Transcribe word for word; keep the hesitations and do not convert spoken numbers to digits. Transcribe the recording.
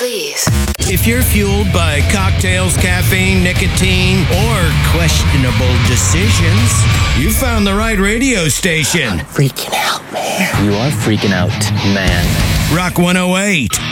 please. If you're fueled by cocktails, caffeine, nicotine, or questionable decisions, you found the right radio station. Freaking out, man. You are freaking out, man. Rock one oh eight.